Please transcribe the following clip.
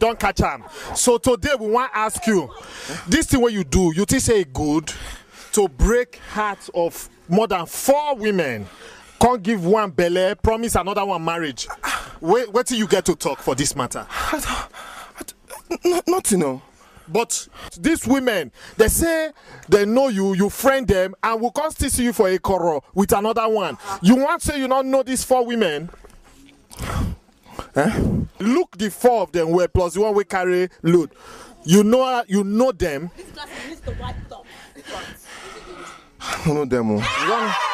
Don't catch him. So today we want to ask you, this thing what you do, you think say it good to break hearts of more than 4 women, can't give one belle, promise another one marriage. Wait till you get to talk for this matter. Nothing, no. But these women, they say they know you, you friend them, and will come still see you for a quarrel with another one. You want to say you don't know these 4 women? Look, the 4 of them were plus the one we carry load. You know them. I don't know them.